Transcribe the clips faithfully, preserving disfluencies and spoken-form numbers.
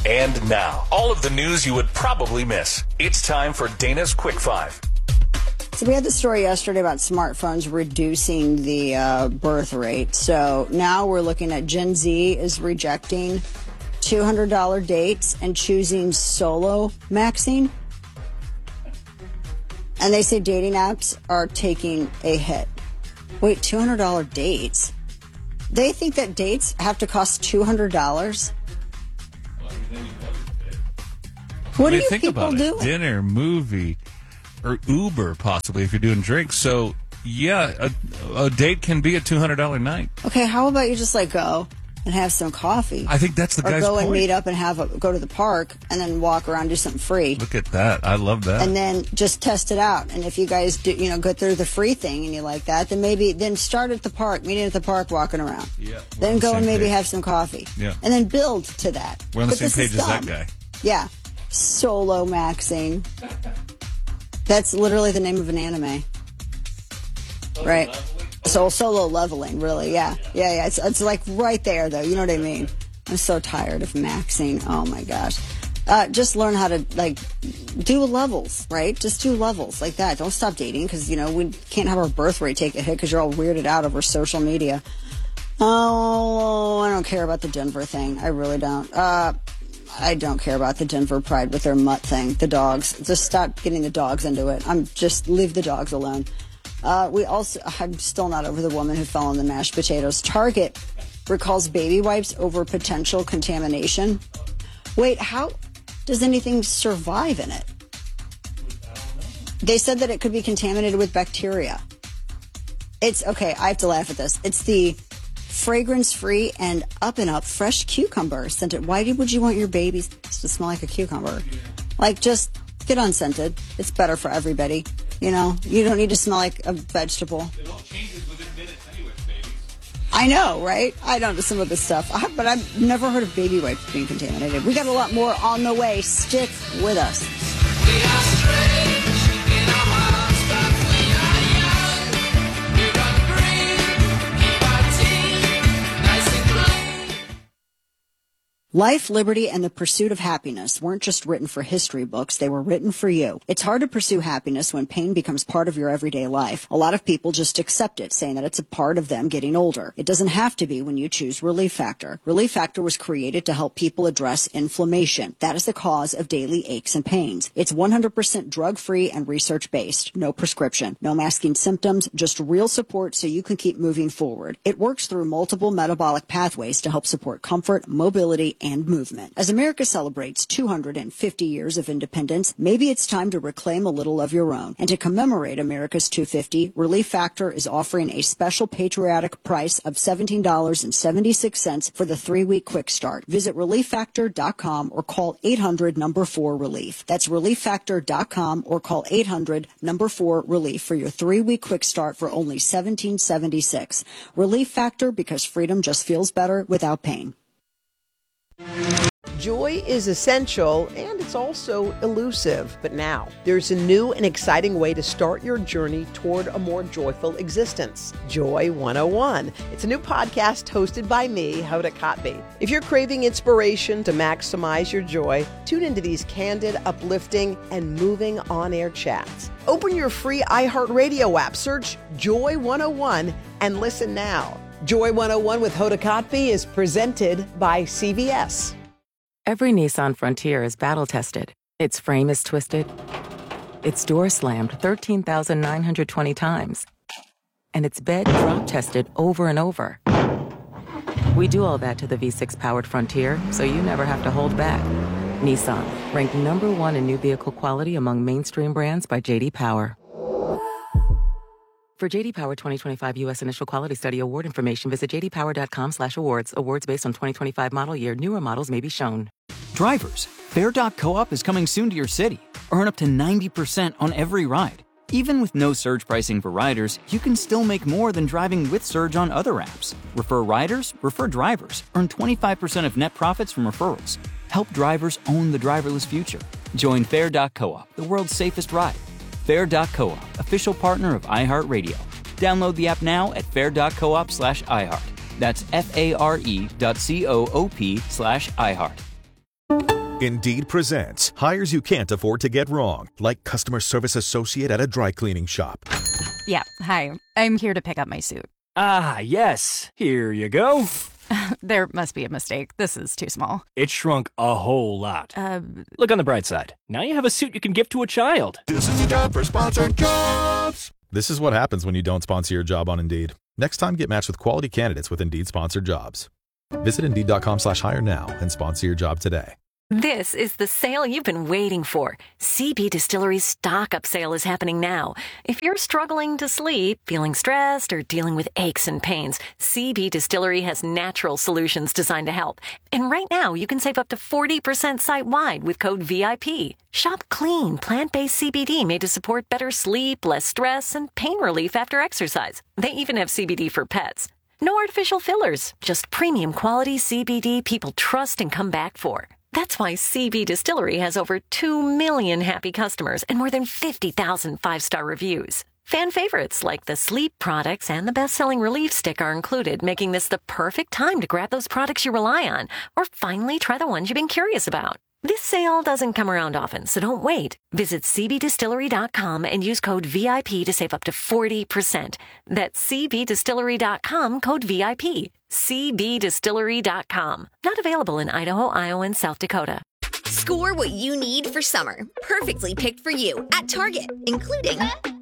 And now, all of the news you would probably miss. It's time for Dana's Quick Five. So we had the story yesterday about smartphones reducing the uh, birth rate. So now we're looking at Gen Z is rejecting two hundred dollars dates and choosing solo maxing. And they say dating apps are taking a hit. Wait, two hundred dollars dates? They think that dates have to cost two hundred dollars? What do you think people about do? It. Dinner, movie, or Uber possibly if you're doing drinks. So, yeah, a, a date can be a two hundred dollars night. Okay, how about you just like go and have some coffee? I think that's the or guy's go point. and meet up and have a, go to the park and then walk around, do something free. Look at that. I love that. And then just test it out. And if you guys do, you know, go through the free thing and you like that, then maybe then start at the park, meeting at the park, walking around. Yeah. Then go and maybe page. have some coffee. Yeah. And then build to that. We're on the But same this page is as that dumb. guy. Yeah. Solo maxing. That's literally the name of an anime. Right. So solo leveling, really, yeah. Yeah, yeah. It's, it's like right there, though. You know what I mean? I'm so tired of maxing. Oh, my gosh. Uh, just learn how to, like, do levels, right? Just do levels like that. Don't stop dating because, you know, we can't have our birth rate take a hit because you're all weirded out over social media. Oh, I don't care about the Denver thing. I really don't. Uh, I don't care about the Denver Pride with their mutt thing. The dogs. Just stop getting the dogs into it. I'm just leave the dogs alone. Uh, we also, I'm still not over the woman who fell on the mashed potatoes. Target recalls baby wipes over potential contamination. Wait, how does anything survive in it? They said that it could be contaminated with bacteria. It's, okay, I have to laugh at this. It's the fragrance-free and up and up fresh cucumber scented. Why would you want your babies to smell like a cucumber? Like, just get unscented. It's better for everybody. You know, you don't need to smell like a vegetable. It all changes within minutes anyways, babies. I know, right? I don't know some of this stuff, I, but I've never heard of baby wipes being contaminated. We got a lot more on the way. Stick with us. We are strange in our hearts, but we are young. We run green, keep our teeth nice and clean. Life, liberty, and the pursuit of happiness weren't just written for history books, they were written for you. It's hard to pursue happiness when pain becomes part of your everyday life. A lot of people just accept it, saying that it's a part of them getting older. It doesn't have to be when you choose Relief Factor. Relief Factor was created to help people address inflammation. That is the cause of daily aches and pains. It's one hundred percent drug-free and research-based. No prescription, no masking symptoms, just real support so you can keep moving forward. It works through multiple metabolic pathways to help support comfort, mobility, and movement. As America celebrates two hundred fifty years of independence, maybe it's time to reclaim a little of your own. And to commemorate America's two hundred fifty, Relief Factor is offering a special patriotic price of seventeen dollars and seventy-six cents for the three-week quick start. Visit relief factor dot com or call eight hundred number four relief. That's relief factor dot com or call eight hundred number four relief for your three-week quick start for only seventeen seventy-six. Relief Factor, because freedom just feels better without pain. Joy is essential, and it's also elusive. But now, there's a new and exciting way to start your journey toward a more joyful existence. Joy one oh one. It's a new podcast hosted by me, Hoda Kotb. If you're craving inspiration to maximize your joy, tune into these candid, uplifting, and moving on-air chats. Open your free iHeartRadio app, search Joy one oh one, and listen now. Joy one oh one with Hoda Kotb is presented by C V S. Every Nissan Frontier is battle-tested. Its frame is twisted. Its door slammed thirteen thousand nine hundred twenty times. And its bed drop-tested over and over. We do all that to the V six powered Frontier, so you never have to hold back. Nissan, ranked number one in new vehicle quality among mainstream brands by J D Power. For J D Power twenty twenty-five U S Initial Quality Study award information, visit j d power dot com slash awards. Awards based on twenty twenty-five model year. Newer models may be shown. Drivers, Fair dot coop is coming soon to your city. Earn up to ninety percent on every ride. Even with no surge pricing for riders, you can still make more than driving with Surge on other apps. Refer riders, refer drivers. Earn twenty-five percent of net profits from referrals. Help drivers own the driverless future. Join Fair dot coop, the world's safest ride. Fair dot coop, official partner of iHeartRadio. Download the app now at fair dot coop slash iHeart. That's F A R E dot C O O P slash iHeart. Indeed presents hires you can't afford to get wrong, like customer service associate at a dry cleaning shop. Yeah, hi. I'm here to pick up my suit. Ah, yes. Here you go. There must be a mistake. This is too small. It shrunk a whole lot. Uh, Look on the bright side. Now you have a suit you can give to a child. This is the job for sponsored jobs. This is what happens when you don't sponsor your job on Indeed. Next time, get matched with quality candidates with Indeed sponsored jobs. Visit Indeed.com slash hire now and sponsor your job today. This is the sale you've been waiting for. C B Distillery's stock up sale is happening now. If you're struggling to sleep, feeling stressed, or dealing with aches and pains, C B Distillery has natural solutions designed to help. And right now, you can save up to forty percent site-wide with code V I P. Shop clean, plant-based C B D made to support better sleep, less stress, and pain relief after exercise. They even have C B D for pets. No artificial fillers, just premium quality C B D people trust and come back for. That's why C B Distillery has over two million happy customers and more than fifty thousand five-star reviews. Fan favorites like the sleep products and the best-selling relief stick are included, making this the perfect time to grab those products you rely on or finally try the ones you've been curious about. This sale doesn't come around often, so don't wait. Visit C B distillery dot com and use code V I P to save up to forty percent. That's C B distillery dot com, code V I P. C B distillery dot com. Not available in Idaho, Iowa, and South Dakota. Score what you need for summer. Perfectly picked for you at Target, including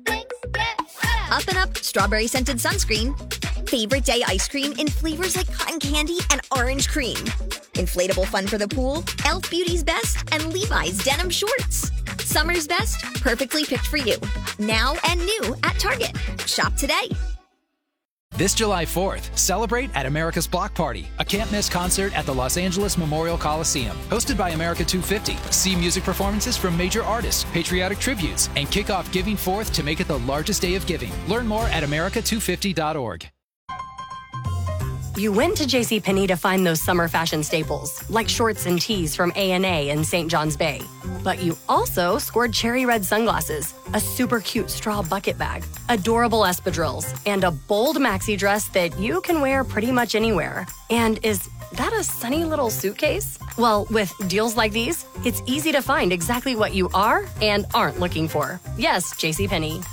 Up and Up Strawberry Scented Sunscreen, Favorite Day Ice Cream in flavors like cotton candy and orange cream, Inflatable Fun for the Pool, e l f Beauty's Best, and Levi's Denim Shorts. Summer's best, perfectly picked for you. Now and new at Target. Shop today. This July fourth, celebrate at America's Block Party, a can't-miss concert at the Los Angeles Memorial Coliseum. Hosted by America two fifty. See music performances from major artists, patriotic tributes, and kick off Giving Fourth to make it the largest day of giving. Learn more at america two fifty dot org. You went to JCPenney to find those summer fashion staples, like shorts and tees from A and A in Saint John's Bay. But you also scored cherry red sunglasses, a super cute straw bucket bag, adorable espadrilles, and a bold maxi dress that you can wear pretty much anywhere. And is that a sunny little suitcase? Well, with deals like these, it's easy to find exactly what you are and aren't looking for. Yes, JCPenney.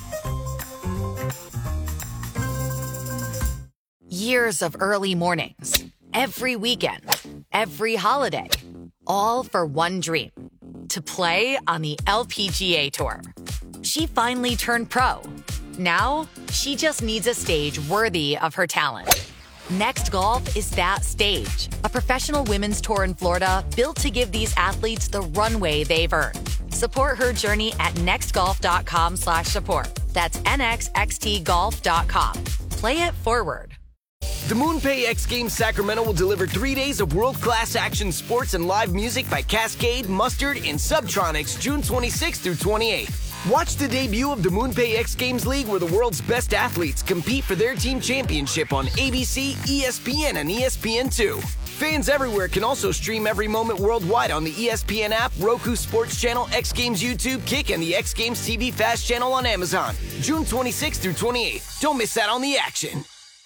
Years of early mornings, every weekend, every holiday, all for one dream, to play on the L P G A Tour. She finally turned pro. Now, she just needs a stage worthy of her talent. Next Golf is that stage, a professional women's tour in Florida built to give these athletes the runway they've earned. Support her journey at nextgolf.com slash support. That's N X X T golf dot com. Play it forward. The MoonPay X Games Sacramento will deliver three days of world-class action sports and live music by Cascade, Mustard, and Subtronics June twenty-sixth through twenty-eighth. Watch the debut of the MoonPay X Games League where the world's best athletes compete for their team championship on A B C, E S P N, and E S P N two. Fans everywhere can also stream every moment worldwide on the E S P N app, Roku Sports Channel, X Games YouTube, Kick, and the X Games T V Fast Channel on Amazon. June twenty-sixth through twenty-eighth. Don't miss out on the action.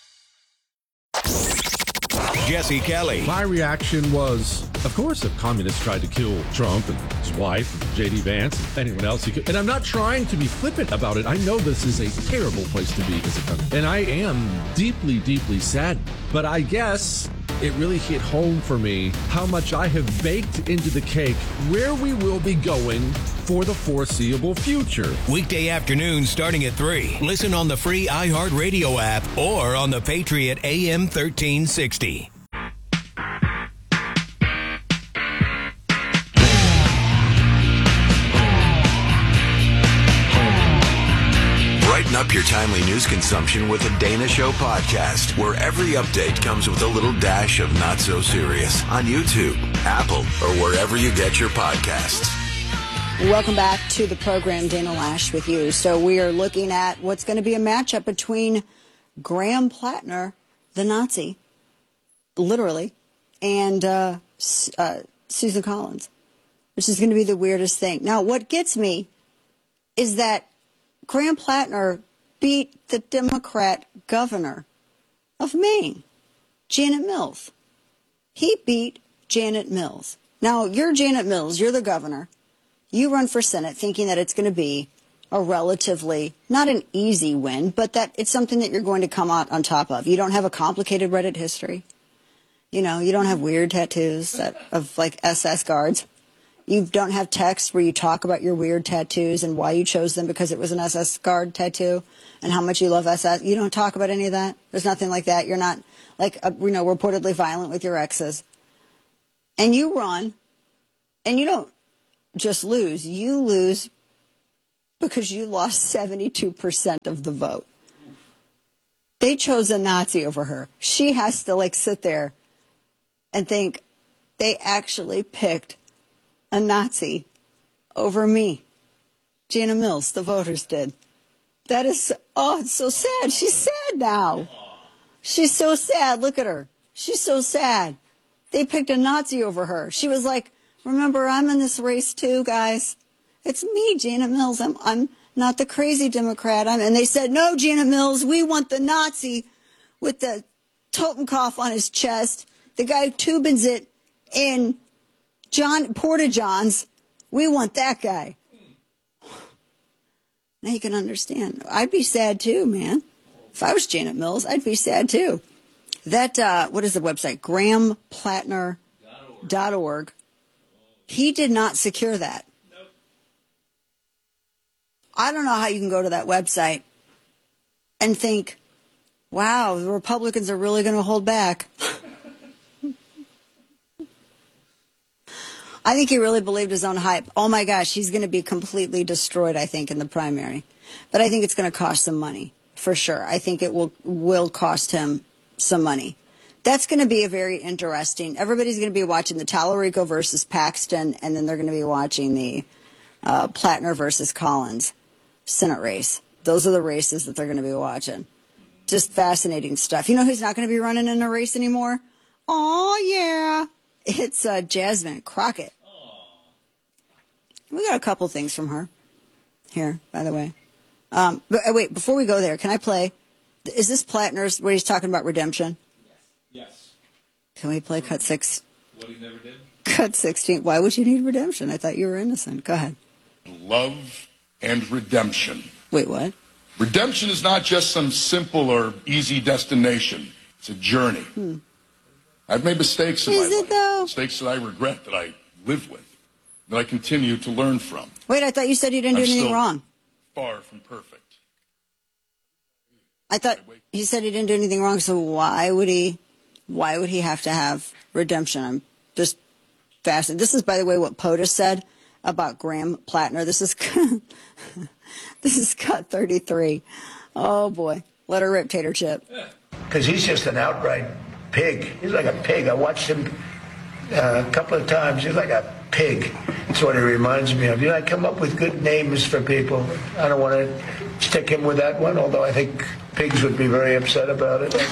Jesse Kelly. My reaction was, of course, if communists tried to kill Trump and his wife, and J D Vance, and anyone else he could. And I'm not trying to be flippant about it. I know this is a terrible place to be as a country. And I am deeply, deeply saddened. But I guess it really hit home for me how much I have baked into the cake where we will be going for the foreseeable future. Weekday afternoons starting at three. Listen on the free iHeartRadio app or on the Patriot A M thirteen sixty. Brighten up your timely news consumption with the Dana Show podcast, where every update comes with a little dash of not so serious on YouTube, Apple, or wherever you get your podcasts. Welcome back to the program, Dana Lash with you. So we are looking at what's going to be a matchup between Graham Plattner, the Nazi, literally, and uh, uh, Susan Collins, which is going to be the weirdest thing. Now, what gets me is that Graham Plattner beat the Democrat governor of Maine, Janet Mills. He beat Janet Mills. Now, you're Janet Mills. You're the governor. You run for Senate thinking that it's going to be a relatively, not an easy win, but that it's something that you're going to come out on top of. You don't have a complicated Reddit history. You know, you don't have weird tattoos that, of like S S guards. You don't have texts where you talk about your weird tattoos and why you chose them because it was an S S guard tattoo and how much you love S S. You don't talk about any of that. There's nothing like that. You're not like, uh, you know, reportedly violent with your exes. And you run and you don't just lose. You lose because you lost seventy-two percent of the vote. They chose a Nazi over her. She has to like sit there and think they actually picked a Nazi over me. Jana Mills, the voters did. That is, oh, it's so sad. She's sad now. She's so sad. Look at her. She's so sad. They picked a Nazi over her. She was like, remember, I'm in this race too, guys. It's me, Jana Mills. I'm I'm not the crazy Democrat. I'm, and they said, no, Jana Mills, we want the Nazi with the Totenkopf on his chest, the guy who tubins it in John Porta-Johns. We want that guy. Now you can understand. I'd be sad too, man. If I was Janet Mills, I'd be sad too. That, uh, what is the website? graham plattner dot org. He did not secure that. I don't know how you can go to that website and think, wow, the Republicans are really going to hold back. I think he really believed his own hype. Oh, my gosh, he's going to be completely destroyed, I think, in the primary. But I think it's going to cost some money, for sure. I think it will will cost him some money. That's going to be a very interesting. Everybody's going to be watching the Tallarico versus Paxton, and then they're going to be watching the uh, Plattner versus Collins Senate race. Those are the races that they're going to be watching. Just fascinating stuff. You know who's not going to be running in a race anymore? Oh, yeah. It's uh, Jasmine Crockett. We got a couple things from her here, by the way. Um, but uh, wait, before we go there, can I play? Is this Plattner's where he's talking about redemption? Yes. Can we play cut six? What he never did? Cut sixteen. Why would you need redemption? I thought you were innocent. Go ahead. Love and redemption. Wait, what? Redemption is not just some simple or easy destination. It's a journey. Hmm. I've made mistakes in Is my it, life. though? Mistakes that I regret, that I live with, that I continue to learn from. Wait, I thought you said you didn't I'm do anything still wrong. Far from perfect. I thought he said he didn't do anything wrong, so why would he why would he have to have redemption? I'm just fascinated. This is, by the way, what POTUS said about Graham Plattner. This is this is cut thirty-three. Oh boy. Let her rip, Tater Chip. Because he's just an outright pig. He's like a pig. I watched him uh, a couple of times. He's like a pig. That's what he reminds me of. You know, I come up with good names for people. I don't want to stick him with that one, although I think pigs would be very upset about it.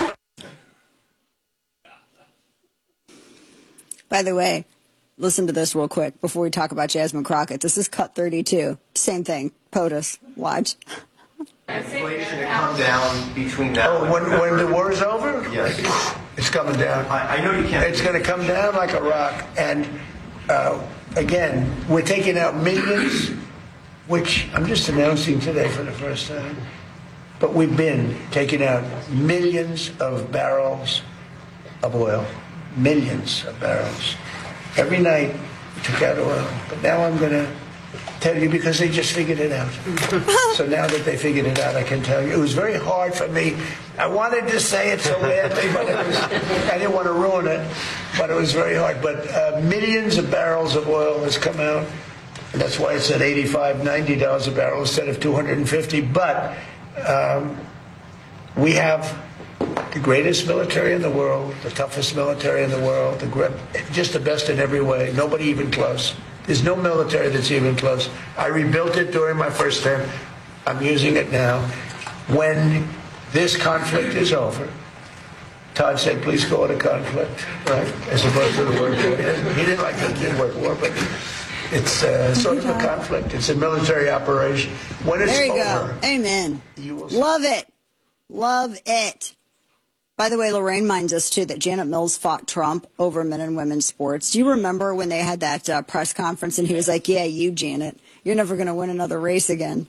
By the way, listen to this real quick before we talk about Jasmine Crockett. This is cut thirty-two. Same thing. POTUS. Watch. Inflation to come down between now. Oh, when, when the war's over? Yes. It's coming down. I, I know you can't. It's going to come down like a rock. And uh, again, we're taking out millions, which I'm just announcing today for the first time. But we've been taking out millions of barrels of oil. Millions of barrels. Every night we took out oil. But now I'm going to tell you because they just figured it out. So now that they figured it out, I can tell you. It was very hard for me. I wanted to say it so badly, but it was, I didn't want to ruin it. But it was very hard. But uh, millions of barrels of oil has come out. And that's why it's at eighty-five, ninety dollars a barrel instead of two hundred fifty. But um, we have the greatest military in the world, the toughest military in the world, the gr- just the best in every way. Nobody even close. There's no military that's even close. I rebuilt it during my first term. I'm using it now. When this conflict is over, Todd said, please call it a conflict, right? As opposed to the word war. He didn't, he didn't like the word war, but it's uh, sort of a conflict. It's a military operation. When it's there you over, go. Amen. Love it. Love it. By the way, Lorraine minds us, too, that Janet Mills fought Trump over men and women's sports. Do you remember when they had that uh, press conference and he was like, yeah, you, Janet, you're never going to win another race again.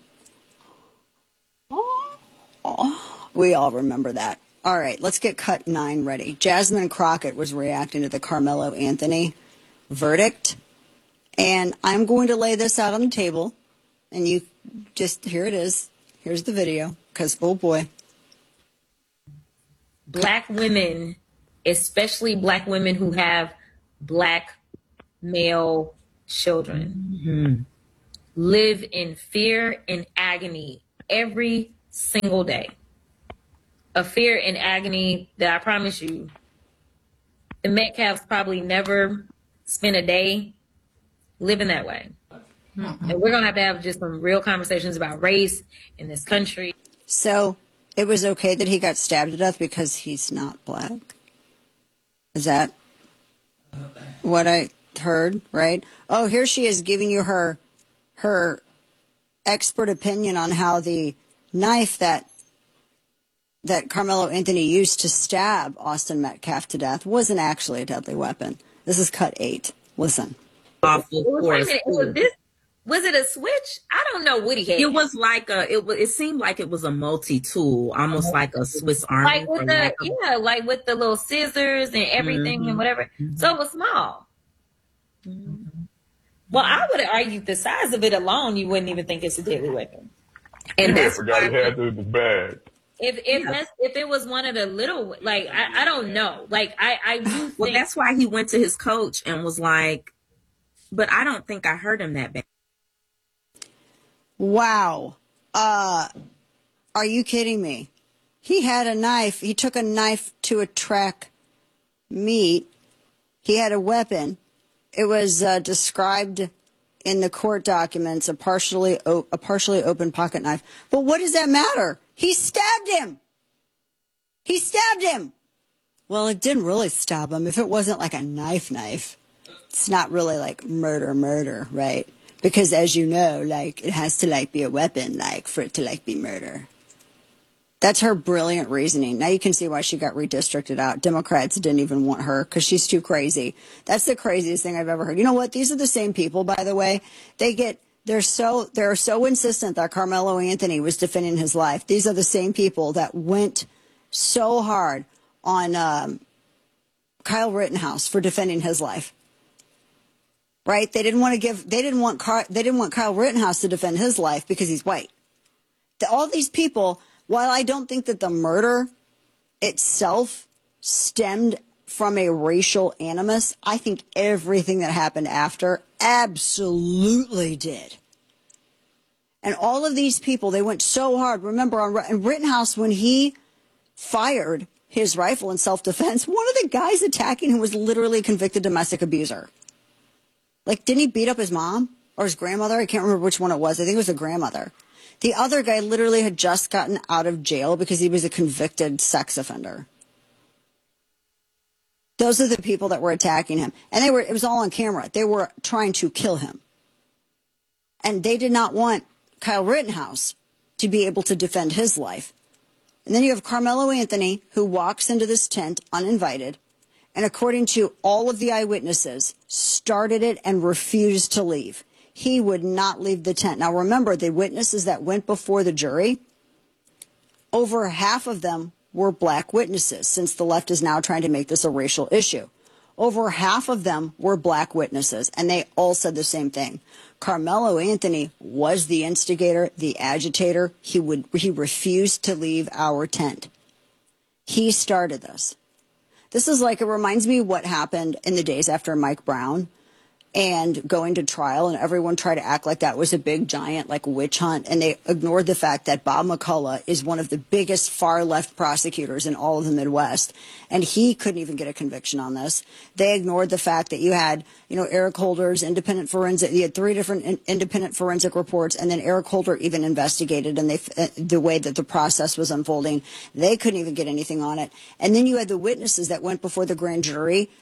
Oh, we all remember that. All right, let's get cut nine ready. Jasmine Crockett was reacting to the Carmelo Anthony verdict. And I'm going to lay this out on the table. And you just, here it is. Here's the video. Because, oh, boy. Black women, especially black women who have black male children, mm-hmm. live in fear and agony every single day. A fear and agony that I promise you, the Metcalfs probably never spent a day living that way. Mm-hmm. And we're going to have to have just some real conversations about race in this country. So it was okay that he got stabbed to death because he's not black? Is that what I heard, right? Oh, here she is giving you her her expert opinion on how the knife that that Carmelo Anthony used to stab Austin Metcalf to death wasn't actually a deadly weapon. This is cut eight. Listen. Awful. Was it, was, this, was it a switch? I don't know what he had. It was like a. It was. It seemed like it was a multi-tool, almost like a Swiss Army. Like with the like a, yeah, like with the little scissors and everything mm-hmm. and whatever. So it was small. Mm-hmm. Well, I would have argued the size of it alone, you wouldn't even think it's a deadly weapon. And I forgot he had the bag. If if yeah. that's, if it was one of the little, like I, I don't know, like I I do think, well, that's why he went to his coach and was like, but I don't think I hurt him that bad. Wow, uh, are you kidding me? He had a knife. He took a knife to a track meet. He had a weapon. It was uh, described in the court documents a partially o- a partially open pocket knife. But what does that matter? He stabbed him. He stabbed him. Well, it didn't really stab him. If it wasn't like a knife knife, it's not really like murder, murder, right? Because as you know, like it has to like be a weapon, like for it to like be murder. That's her brilliant reasoning. Now you can see why she got redistricted out. Democrats didn't even want her because she's too crazy. That's the craziest thing I've ever heard. You know what? These are the same people, by the way. They get... They're so they're so insistent that Carmelo Anthony was defending his life. These are the same people that went so hard on um, Kyle Rittenhouse for defending his life. Right? They didn't want to give. They didn't want Car, they didn't want Kyle Rittenhouse to defend his life because he's white. The, all these people. While I don't think that the murder itself stemmed from a racial animus, I think everything that happened after absolutely did. And all of these people, they went so hard. Remember, on in Rittenhouse, when he fired his rifle in self-defense, one of the guys attacking him was literally a convicted domestic abuser. Like, didn't he beat up his mom or his grandmother? I can't remember which one it was. I think it was the grandmother. The other guy literally had just gotten out of jail because he was a convicted sex offender. Those are the people that were attacking him. And they were, it was all on camera. They were trying to kill him. And they did not want Kyle Rittenhouse to be able to defend his life. And then you have Carmelo Anthony, who walks into this tent uninvited, and according to all of the eyewitnesses, started it and refused to leave. He would not leave the tent. Now remember, the witnesses that went before the jury, over half of them were black witnesses, since the left is now trying to make this a racial issue. Over half of them were black witnesses, and they all said the same thing. Carmelo Anthony was the instigator, the agitator. He would he refused to leave our tent. He started this. This is like, it reminds me what happened in the days after Mike Brown and going to trial, and everyone tried to act like that was a big, giant, like, witch hunt, and they ignored the fact that Bob McCullough is one of the biggest far-left prosecutors in all of the Midwest, and he couldn't even get a conviction on this. They ignored the fact that you had, you know, Eric Holder's independent forensic, you had three different in, independent forensic reports, and then Eric Holder even investigated, and they uh, the way that the process was unfolding. They couldn't even get anything on it. And then you had the witnesses that went before the grand jury.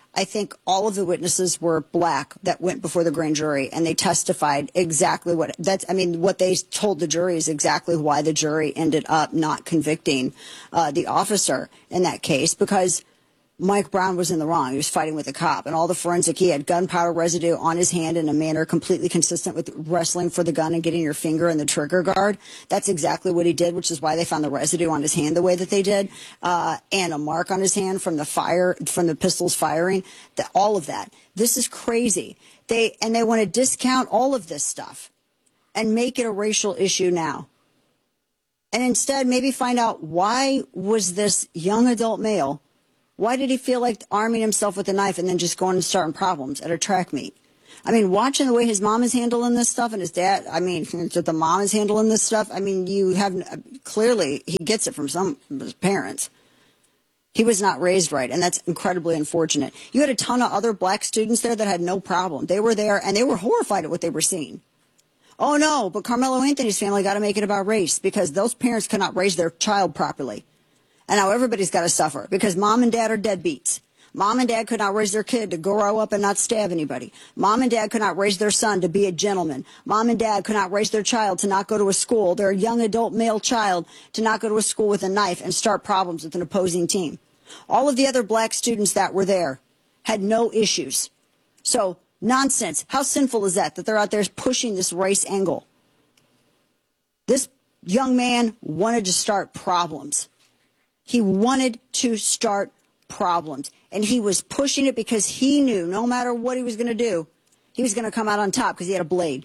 I think all of the witnesses were black that went before the grand jury, and they testified exactly what that's. I mean, what they told the jury is exactly why the jury ended up not convicting uh, the officer in that case, because Mike Brown was in the wrong. He was fighting with a cop, and all the forensic, he had gunpowder residue on his hand in a manner completely consistent with wrestling for the gun and getting your finger in the trigger guard. That's exactly what he did, which is why they found the residue on his hand the way that they did, uh, and a mark on his hand from the fire, from the pistols firing, the, all of that. This is crazy. They, and they want to discount all of this stuff and make it a racial issue now. And instead, maybe find out, why was this young adult male, why did he feel like arming himself with a knife and then just going and starting problems at a track meet? I mean, watching the way his mom is handling this stuff and his dad, I mean, that the mom is handling this stuff, I mean, you have, clearly, he gets it from some of his parents. He was not raised right, and that's incredibly unfortunate. You had a ton of other black students there that had no problem. They were there, and they were horrified at what they were seeing. Oh, no, but Carmelo Anthony's family got to make it about race because those parents cannot raise their child properly. And now everybody's got to suffer because mom and dad are deadbeats. Mom and dad could not raise their kid to grow up and not stab anybody. Mom and dad could not raise their son to be a gentleman. Mom and dad could not raise their child to not go to a school, their young adult male child, to not go to a school with a knife and start problems with an opposing team. All of the other black students that were there had no issues. So nonsense. How sinful is that, that they're out there pushing this race angle? This young man wanted to start problems. He wanted to start problems, and he was pushing it because he knew no matter what he was going to do, he was going to come out on top because he had a blade.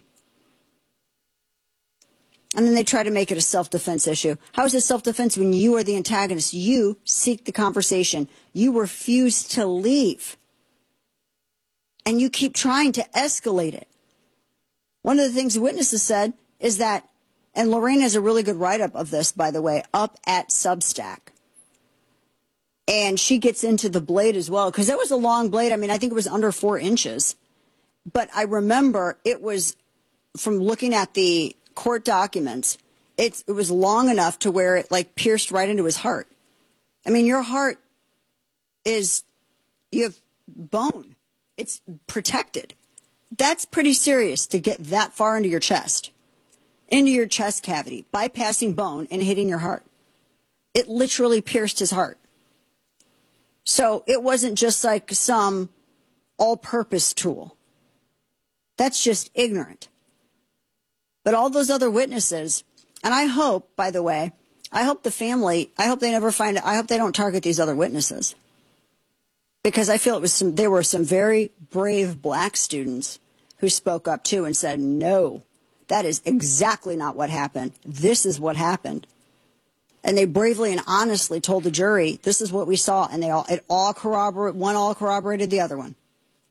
And then they try to make it a self-defense issue. How is it self-defense when you are the antagonist? You seek the conversation. You refuse to leave. And you keep trying to escalate it. One of the things the witnesses said is that, and Lorraine has a really good write-up of this, by the way, up at Substack. And she gets into the blade as well, because it was a long blade. I mean, I think it was under four inches. But I remember it was, from looking at the court documents, it, it was long enough to where it, like, pierced right into his heart. I mean, your heart is, you have bone. It's protected. That's pretty serious to get that far into your chest, into your chest cavity, bypassing bone and hitting your heart. It literally pierced his heart. So it wasn't just like some all-purpose tool. That's just ignorant. But all those other witnesses, and I hope, by the way, I hope the family, I hope they never find, I hope they don't target these other witnesses. Because I feel it was some, there were some very brave black students who spoke up too and said, no, that is exactly not what happened. This is what happened. And they bravely and honestly told the jury, this is what we saw. And they all, it all corroborated, one all corroborated the other one.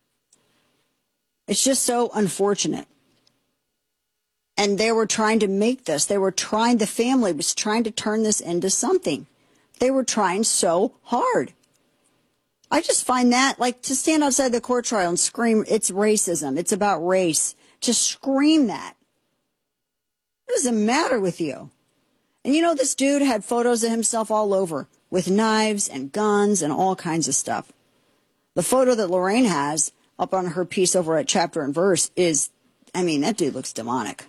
It's just so unfortunate. And they were trying to make this, they were trying, the family was trying to turn this into something. They were trying so hard. I just find that, like, to stand outside the court trial and scream, it's racism, it's about race, to scream that. What does the matter with you? And you know, this dude had photos of himself all over with knives and guns and all kinds of stuff. The photo that Lorraine has up on her piece over at Chapter and Verse is, I mean, that dude looks demonic.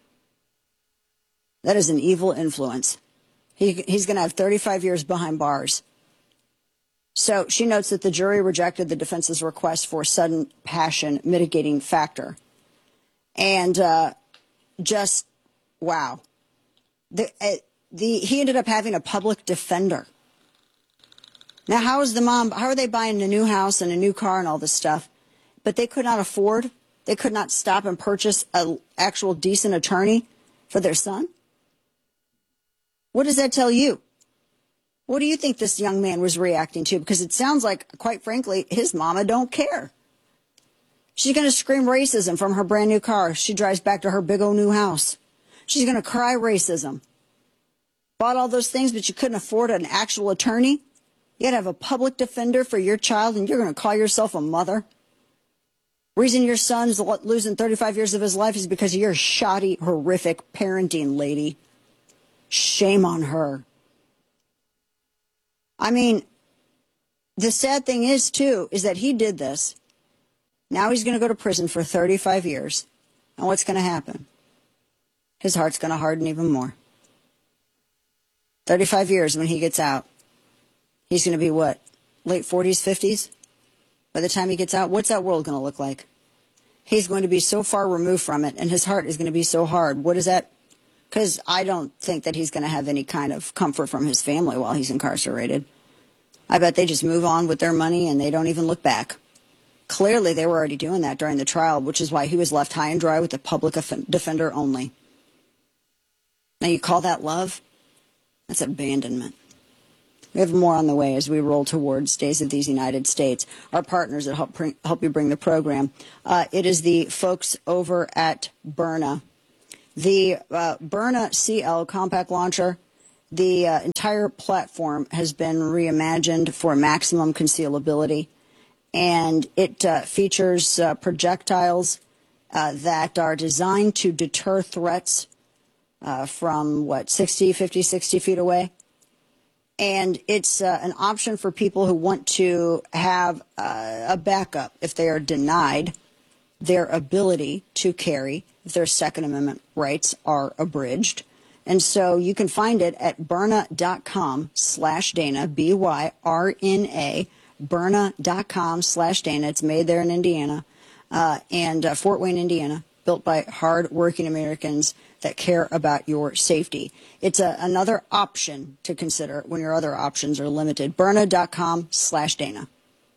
That is an evil influence. He, he's going to have thirty-five years behind bars. So she notes that the jury rejected the defense's request for sudden passion mitigating factor. And uh, just, wow. The, uh, the he ended up having a public defender. Now, how is the mom, how are they buying a new house and a new car and all this stuff? But they could not afford, they could not stop and purchase an actual decent attorney for their son? What does that tell you? What do you think this young man was reacting to? Because it sounds like, quite frankly, his mama don't care. She's going to scream racism from her brand new car. She drives back to her big old new house. She's going to cry racism. Bought all those things, but you couldn't afford an actual attorney? You got to have a public defender for your child, and you're going to call yourself a mother? Reason your son's losing thirty-five years of his life is because of your shoddy, horrific parenting, lady. Shame on her. I mean, the sad thing is, too, is that he did this. Now he's going to go to prison for thirty-five years. And what's going to happen? His heart's going to harden even more. thirty-five years when he gets out. He's going to be what? Late forties, fifties? By the time he gets out, what's that world going to look like? He's going to be so far removed from it, and his heart is going to be so hard. What is that? Because I don't think that he's going to have any kind of comfort from his family while he's incarcerated. I bet they just move on with their money and they don't even look back. Clearly, they were already doing that during the trial, which is why he was left high and dry with a public defender only. Now, you call that love? That's abandonment. We have more on the way as we roll towards Days of these United States. Our partners that help bring, help you bring the program. Uh, it is the folks over at Byrna. The uh, Byrna C L compact launcher, the uh, entire platform has been reimagined for maximum concealability. And it uh, features uh, projectiles uh, that are designed to deter threats uh, from, what, sixty, fifty, sixty feet away. And it's uh, an option for people who want to have uh, a backup if they are denied their ability to carry, if their Second Amendment rights are abridged. And so you can find it at Byrna.com slash Dana, B Y R N A, Byrna.com slash Dana. It's made there in Indiana, uh, and uh, Fort Wayne, Indiana, built by hard-working Americans that care about your safety. It's a, another option to consider when your other options are limited. Byrna.com slash Dana.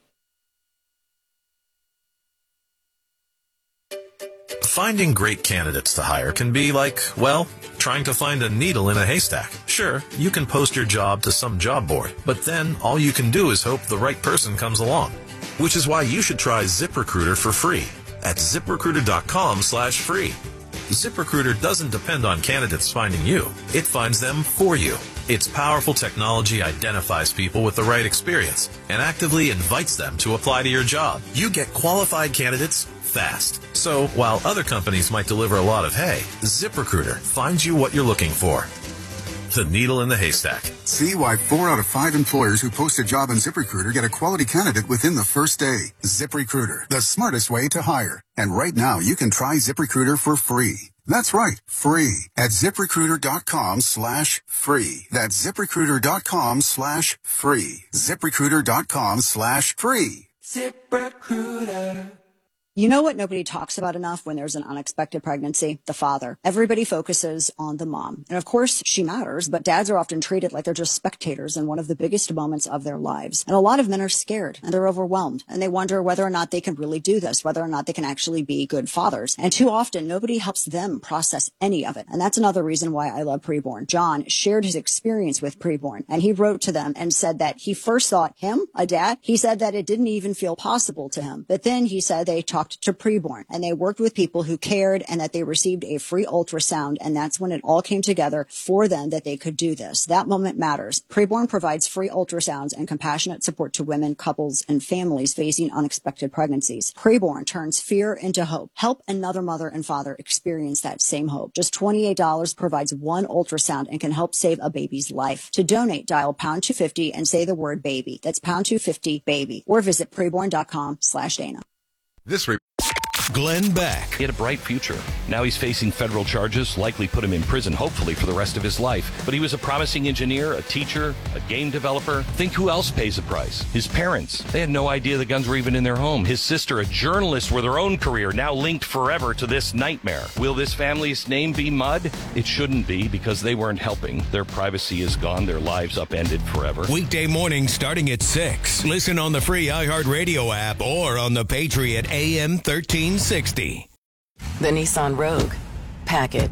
Finding great candidates to hire can be like, well, trying to find a needle in a haystack. Sure, you can post your job to some job board, but then all you can do is hope the right person comes along. Which is why you should try ZipRecruiter for free at ZipRecruiter.com slash free. ZipRecruiter doesn't depend on candidates finding you. It finds them for you. Its powerful technology identifies people with the right experience and actively invites them to apply to your job. You get qualified candidates fast. So while other companies might deliver a lot of hay, ZipRecruiter finds you what you're looking for. The needle in the haystack. See why four out of five employers who post a job on ZipRecruiter get a quality candidate within the first day. ZipRecruiter, the smartest way to hire. And right now, you can try ZipRecruiter for free. That's right, free at ZipRecruiter.com slash free. That's ZipRecruiter.com slash free. ZipRecruiter.com slash free. ZipRecruiter. You know what nobody talks about enough when there's an unexpected pregnancy? The father. Everybody focuses on the mom. And of course, she matters, but dads are often treated like they're just spectators in one of the biggest moments of their lives. And a lot of men are scared and they're overwhelmed and they wonder whether or not they can really do this, whether or not they can actually be good fathers. And too often, nobody helps them process any of it. And that's another reason why I love Preborn. John shared his experience with Preborn and he wrote to them and said that he first thought him, a dad, he said that it didn't even feel possible to him. But then he said they talked to Preborn and they worked with people who cared and that they received a free ultrasound, and that's when it all came together for them that they could do this. That moment matters. Preborn provides free ultrasounds and compassionate support to women, couples, and families facing unexpected pregnancies. Preborn turns fear into hope. Help another mother and father experience that same hope. Just twenty-eight dollars provides one ultrasound and can help save a baby's life. To donate, dial pound two fifty and say the word baby. That's pound two fifty baby, or visit preborn.com slash Dana. This re- Glenn Beck. He had a bright future. Now he's facing federal charges, likely put him in prison, hopefully for the rest of his life. But he was a promising engineer, a teacher, a game developer. Think who else pays the price? His parents. They had no idea the guns were even in their home. His sister, a journalist with her own career, now linked forever to this nightmare. Will this family's name be mud? It shouldn't be, because they weren't helping. Their privacy is gone. Their lives upended forever. Weekday mornings starting at six. Listen on the free iHeartRadio app or on the Patriot A M thirteen sixty. The Nissan Rogue. Pack it.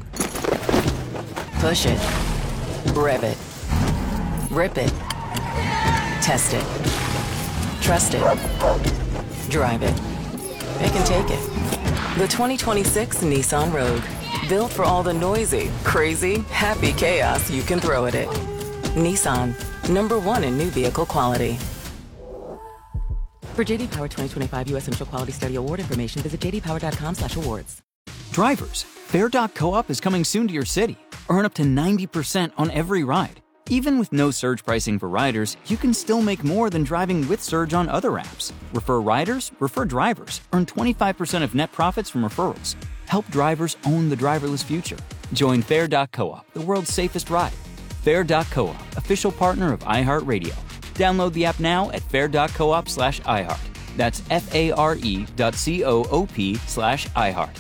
Push it. Rev it. Rip it. Test it. Trust it. Drive it. It can take it. The twenty twenty-six Nissan Rogue. Built for all the noisy, crazy, happy chaos you can throw at it. Nissan. Number one in new vehicle quality. For J D Power twenty twenty-five U S Initial Quality Study Award information, visit j d power dot com slash awards. Drivers, Fair Doc Co-op is coming soon to your city. Earn up to ninety percent on every ride. Even with no surge pricing for riders, you can still make more than driving with Surge on other apps. Refer riders, refer drivers. Earn twenty-five percent of net profits from referrals. Help drivers own the driverless future. Join Fair dot coop, the world's safest ride. Fair dot coop, official partner of iHeartRadio. Download the app now at fair dot coop slash iHeart. That's F-A-R-E dot C-O-O-P slash iHeart.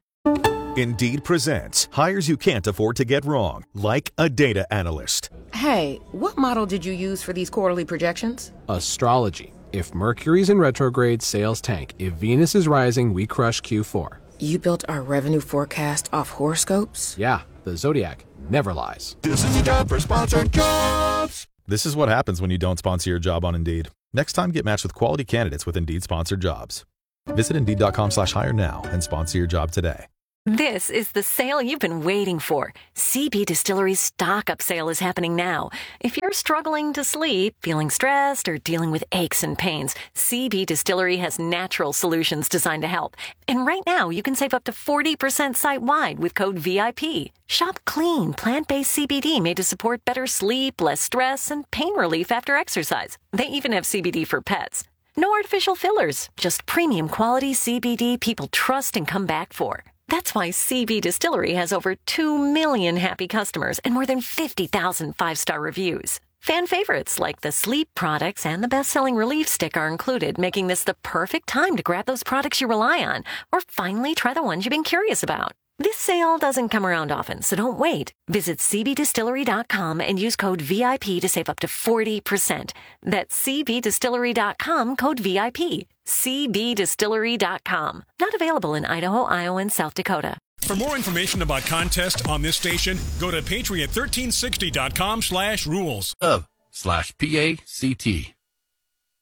Indeed presents hires you can't afford to get wrong, like a data analyst. Hey, what model did you use for these quarterly projections? Astrology. If Mercury's in retrograde, sales tank. If Venus is rising, we crush Q four. You built our revenue forecast off horoscopes? Yeah, the Zodiac never lies. This is time for sponsored jobs. This is what happens when you don't sponsor your job on Indeed. Next time, get matched with quality candidates with Indeed sponsored jobs. Visit Indeed.com slash hire now and sponsor your job today. This is the sale you've been waiting for. C B Distillery's stock-up sale is happening now. If you're struggling to sleep, feeling stressed, or dealing with aches and pains, C B Distillery has natural solutions designed to help. And right now, you can save up to forty percent site-wide with code V I P. Shop clean, plant-based C B D made to support better sleep, less stress, and pain relief after exercise. They even have C B D for pets. No artificial fillers, just premium quality C B D people trust and come back for. That's why C B Distillery has over two million happy customers and more than fifty thousand five-star reviews. Fan favorites like the sleep products and the best-selling Relief Stick are included, making this the perfect time to grab those products you rely on or finally try the ones you've been curious about. This sale doesn't come around often, so don't wait. Visit C B distillery dot com and use code V I P to save up to forty percent. That's C B distillery dot com, code V I P. C B distillery dot com. Not available in Idaho, Iowa, and South Dakota. For more information about contests on this station, go to patriot thirteen sixty dot com slash rules. Of slash P A C T.